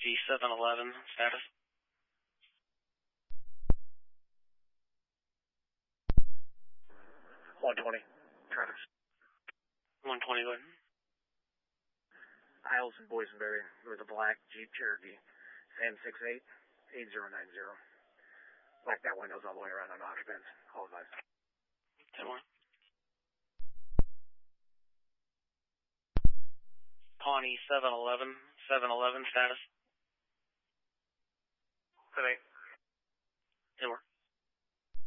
G711 status. 120. Travis. 120, go ahead. Isles and Boysenberry. There was a black Jeep Cherokee. Sam 68 8090. Blacked out windows all the way around on occupants. All advised. 10 more. Pawnee 711 status. 10-8. 10 more.